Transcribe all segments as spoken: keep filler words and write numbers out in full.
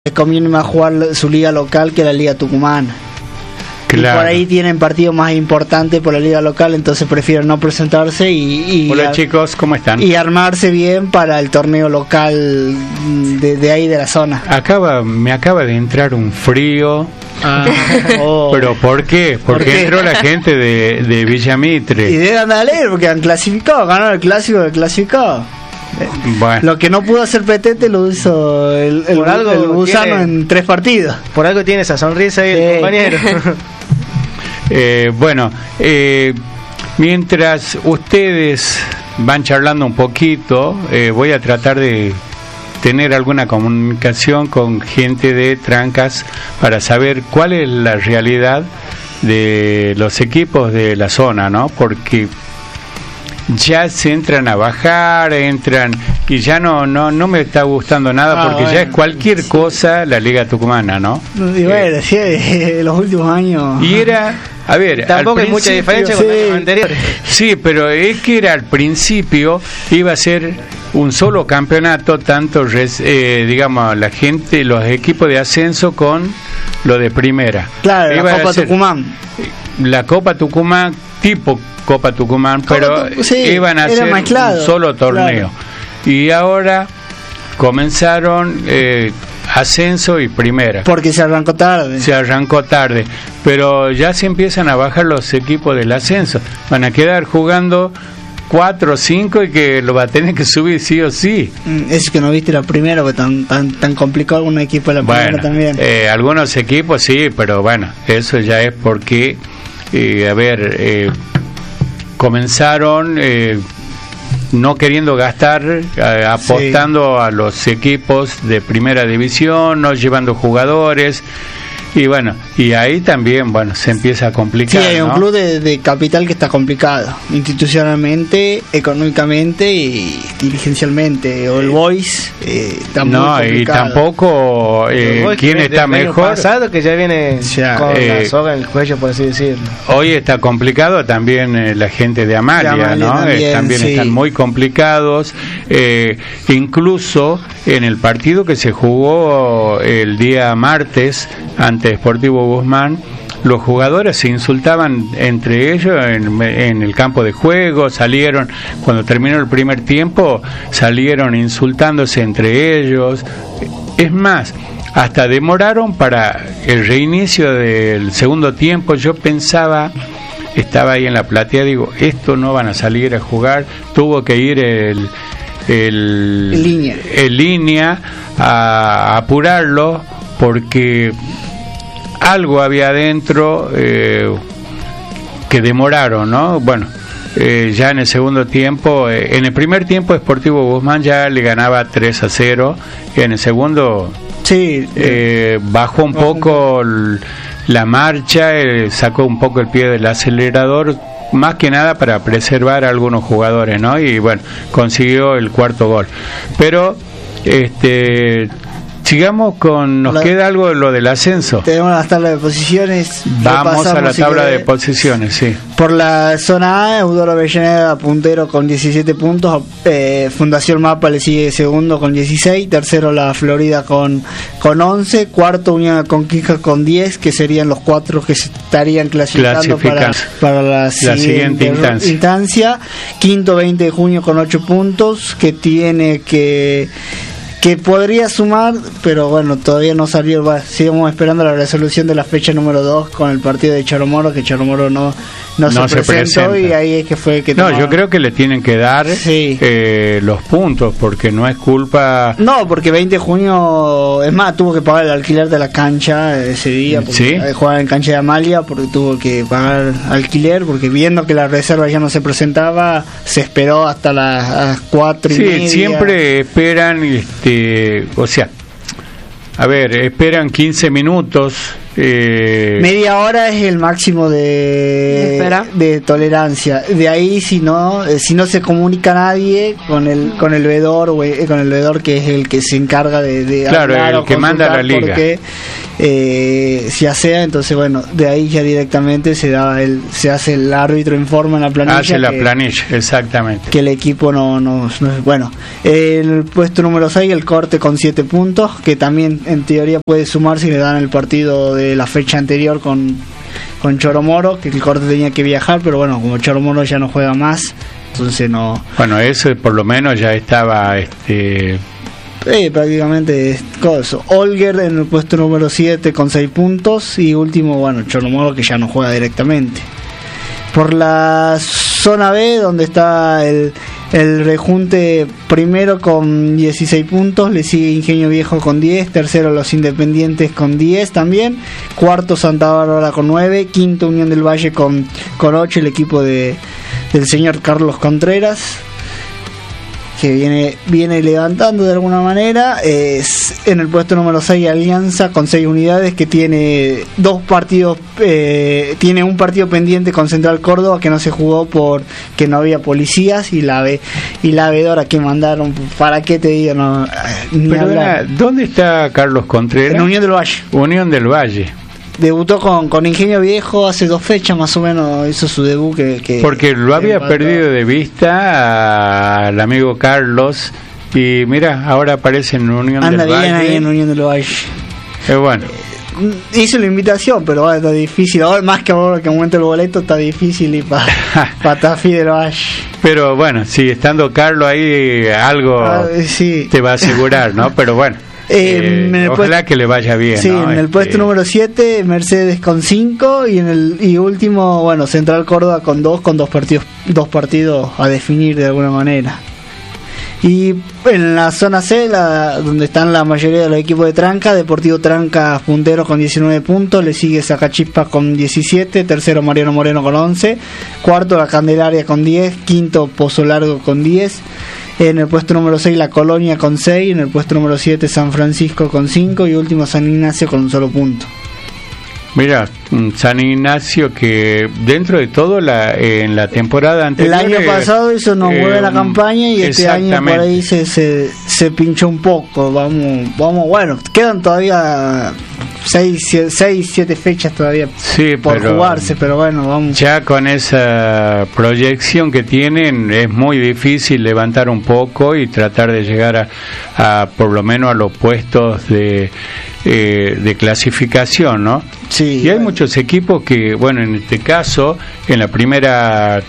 les conviene más jugar su liga local que la liga tucumana. Claro. Y por ahí tienen partidos más importantes por la liga local, entonces prefieren no presentarse y, y Hola a, chicos, ¿cómo están? Y armarse bien para el torneo local de, de ahí de la zona. Acaba, me acaba de entrar un frío. Ah, oh. ¿Pero por qué? Porque ¿Por qué? entró la gente de, de Villamitre. Y deben andar alegres porque han clasificado, ganaron el clásico del clasificado. Bueno. Lo que no pudo hacer Petete lo hizo el, el, Por algo el gusano tiene, en tres partidos. Por algo tiene esa sonrisa ahí, Sí. el compañero. Eh, bueno, eh, mientras ustedes van charlando un poquito, eh, voy a tratar de tener alguna comunicación con gente de Trancas para saber cuál es la realidad de los equipos de la zona, ¿no? Porque ya se entran a bajar, entran y ya no no no me está gustando nada Ah, porque bueno, ya es cualquier sí. cosa la Liga Tucumana, ¿no? Y bueno, sí, en los últimos años. Y era, a ver, Tampoco al hay mucha principio- diferencia sí. con los años anteriores. Sí, pero es que era al principio, iba a ser un solo campeonato, tanto, res- eh, digamos, la gente, los equipos de ascenso con lo de primera. Claro, Iba la a Copa ser Tucumán. La Copa Tucumán, tipo Copa Tucumán, Copa pero Tu- sí, iban a era ser mezclado, un solo torneo. claro. Y ahora comenzaron eh, ascenso y primera. Porque se arrancó tarde. Se arrancó tarde, pero ya se empiezan a bajar los equipos del ascenso. Van a quedar jugando cuatro o cinco y que lo va a tener que subir sí o sí. Mm, Es que no viste la primera, porque tan tan tan complicado algún equipo de la primera Bueno, también. eh, algunos equipos sí, pero bueno, eso ya es porque, eh, a ver, eh, comenzaron eh, no queriendo gastar, eh, apostando sí. a los equipos de primera división, no llevando jugadores. Y bueno, y ahí también, bueno, se empieza a complicar. Sí, hay un ¿no? club de, de capital que está complicado, institucionalmente, económicamente y dirigencialmente. O el Boys eh, está muy No, y complicado. tampoco eh, Vos quién que está del año mejor. pasado que ya viene Ya, con eh, la soga en el cuello, por así decirlo. Hoy está complicado también eh, la gente de Amalia, De Amalia ¿no? también, Eh, también sí. están muy complicados. Eh, incluso en el partido que se jugó el día martes ante Sportivo Guzmán, los jugadores se insultaban entre ellos en, en el campo de juego, salieron, cuando terminó el primer tiempo, salieron insultándose entre ellos. Es más, hasta demoraron para el reinicio del segundo tiempo. Yo pensaba, estaba ahí en la platea, digo, esto no van a salir a jugar, tuvo que ir el el, En línea. el línea a apurarlo porque algo había adentro eh, que demoraron, ¿no? Bueno, eh, ya en el segundo tiempo, eh, en el primer tiempo Sportivo Guzmán ya le ganaba tres a cero, y en el segundo Sí, eh, bajó un poco l- la marcha, eh, sacó un poco el pie del acelerador, más que nada para preservar a algunos jugadores, ¿no? Y bueno, consiguió el cuarto gol. Pero este sigamos con, nos La- queda algo de lo del ascenso. tenemos las tablas de posiciones. Vamos a Repasamos, la si tabla de querés. posiciones, sí. Por la zona A, Eudoro Avellaneda puntero con diecisiete puntos, eh, Fundación Mapa le sigue segundo con dieciséis, tercero la Florida con, con once, cuarto Unión de Conquista con diez, que serían los cuatro que se estarían clasificando para, Clasifican. para la, siguiente siguiente instancia. instancia. Quinto veinte de junio con ocho puntos, que tiene que... que podría sumar, pero bueno, todavía no salió. Va, sigamos esperando la resolución de la fecha número dos con el partido de Charomoro, que Charomoro no, no, No se, se presentó presenta. y ahí es que fue que No, tomó- yo creo que le tienen que dar Sí. eh, los puntos, porque no es culpa. No, porque veinte de junio, es más, tuvo que pagar el alquiler de la cancha ese día, porque ¿Sí? eh, jugaba en cancha de Amalia, porque tuvo que pagar alquiler, porque viendo que la reserva ya no se presentaba, se esperó hasta las, las cuatro y Sí, media. siempre esperan, este, o sea, a ver, esperan quince minutos Eh, Media hora es el máximo de, Espera. de tolerancia. De ahí, si no eh, si no se comunica nadie con el con el veedor o eh, con el veedor, que es el que se encarga de, de Claro, hablar el o que manda la consultar liga. porque, eh, si hace, entonces bueno, de ahí ya directamente se da el se hace el árbitro informa en la planilla. hace la que, planilla, exactamente. que el equipo no, no, no bueno. El puesto número seis, el Corte con siete puntos, que también en teoría puede sumar si le dan el partido de la fecha anterior con, con Choromoro, que el Corte tenía que viajar, pero bueno, como Choromoro ya no juega más, entonces no... Bueno, eso por lo menos ya estaba... este Eh, prácticamente es coso. Olger en el puesto número siete con seis puntos, y último, bueno, Choromoro, que ya no juega directamente. Por la zona B, donde está el, el rejunte, primero con dieciséis puntos, le sigue Ingenio Viejo con diez, tercero Los Independientes con diez también, cuarto Santa Bárbara con nueve, quinto Unión del Valle con, con ocho, el equipo de del señor Carlos Contreras, que viene viene levantando de alguna manera. Es en el puesto número seis Alianza con seis unidades, que tiene dos partidos, eh, tiene un partido pendiente con Central Córdoba que no se jugó por que no había policías, y la ve y la vedora que mandaron, para qué te digo, no, ni Pero hablar. era, ¿dónde está Carlos Contreras? En Unión del Valle. Unión del Valle. Debutó con, con Ingenio Viejo hace dos fechas más o menos, hizo su debut que, que Porque lo que había empató. perdido de vista al amigo Carlos, y mira, ahora aparece en Unión Anda del bien Valle. ahí en Unión del Valle. Eh, bueno, Hice la invitación, pero bueno, está difícil. Ahora, más que ahora que aumente el boleto, está difícil y para pa Tafí del Valle. pero bueno, si estando Carlos ahí, algo Ah, sí. te va a asegurar, ¿no? Pero bueno, Eh, eh, en el ojalá puesto- que le vaya bien, Sí, ¿no? en el Este, puesto número siete, Mercedes con cinco, y en el y último, bueno, Central Córdoba con dos, con dos partidos dos partidos a definir de alguna manera. Y en la zona C, la, donde están la mayoría de los equipos de Tranca, Deportivo Tranca puntero con diecinueve puntos, le sigue Sacachispa con diecisiete, tercero Mariano Moreno con once, cuarto La Candelaria con diez, quinto Pozo Largo con diez, en el puesto número seis La Colonia con seis, en el puesto número siete San Francisco con cinco, y último San Ignacio con un solo punto. Mira, un San Ignacio que dentro de todo la, en la temporada El anterior... año eh, pasado hizo una eh, buena campaña, y este año por exactamente. ahí se, se, se pinchó un poco. Vamos, vamos, bueno, quedan todavía seis, siete fechas todavía Sí, por pero jugarse, pero bueno, vamos. ya con esa proyección que tienen es muy difícil levantar un poco y tratar de llegar a, a por lo menos a los puestos de, eh, de clasificación, ¿no? Sí, Y hay muchos equipos que, bueno, en este caso, en la primera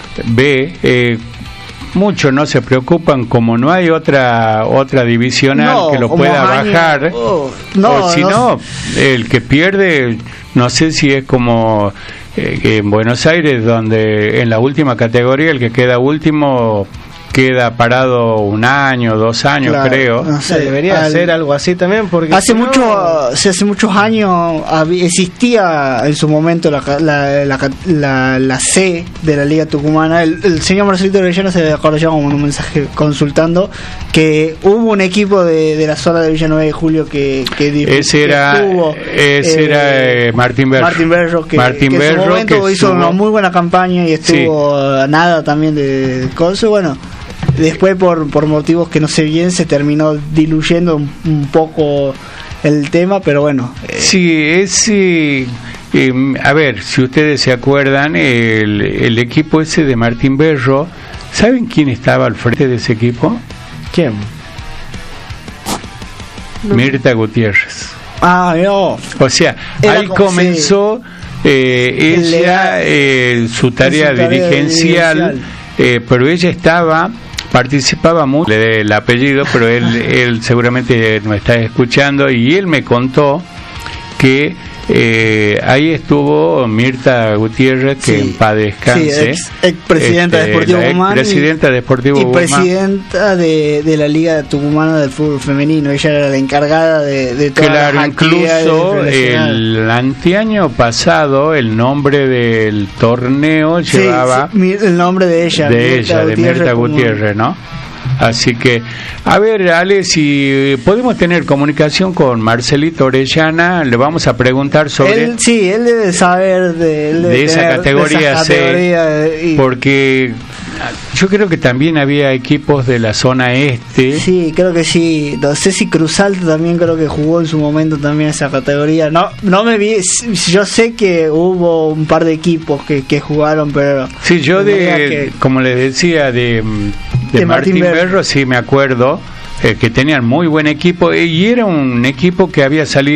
B, eh, muchos no se preocupan, como no hay otra otra divisional No, que lo como pueda año- bajar, oh, no, o si no no, el que pierde, no sé si es como eh, en Buenos Aires, donde en la última categoría el que queda último queda parado un año, dos años, Claro, creo. no sé, Debería al- ser algo así también, porque Hace si no- mucho, sí, hace muchos años había- existía en su momento la, ca- la, la, la, la C de la Liga Tucumana. El, el señor Marcelito Orellana se acordó ya con un mensaje consultando que hubo un equipo de, de la zona de Villanueva de Julio que, que di- Ese era, que estuvo, ese eh, era eh, Martín Berro. Martín Berro, que, Martín que en su Berro, momento que hizo estuvo- una muy buena campaña y estuvo a nada también de, de cosas. Bueno, después por, por motivos que no sé bien se terminó diluyendo un, un poco el tema, pero bueno. eh, Sí, ese, eh, a ver, si ustedes se acuerdan, el, el equipo ese de Martín Berro, ¿saben quién estaba al frente de ese equipo? ¿Quién? No. Mirta Gutiérrez. Ah, no. O sea, Era ahí como- comenzó eh, El ella legal- eh, su tarea, su tarea dirigencial, dirigencial. eh, pero ella estaba, participaba mucho del apellido, pero él, él seguramente nos está escuchando, y él me contó que eh, ahí estuvo Mirta Gutiérrez, que Sí. en paz descanse, Sí, ex, presidenta Este, de Deportivo la Guzmán y- expresidenta de Deportivo y Guzmán. presidenta de, de la Liga Tucumana del Fútbol Femenino. Ella era la encargada de, de todas Claro, las actividades incluso relacionadas. el anteaño pasado el nombre del torneo Sí, llevaba sí, mi- el nombre de ella, de Mirta ella, de Gutiérrez, Mirta como- Gutiérrez, ¿no? Así que, a ver, Ale, si podemos tener comunicación con Marcelito Orellana, le vamos a preguntar sobre... Él, sí, él debe saber de, él debe de esa tener, categoría, de esa categoría C, y... porque yo creo que también había equipos de la zona este. Sí, creo que sí. No sé si Cruz Alta también creo que jugó en su momento también esa categoría. No, no me vi. Yo sé que hubo un par de equipos que, que jugaron, pero sí, yo de, que... como les decía, de, de, de Martín, Martín Berro, Berro, sí me acuerdo eh, que tenían muy buen equipo y era un equipo que había salido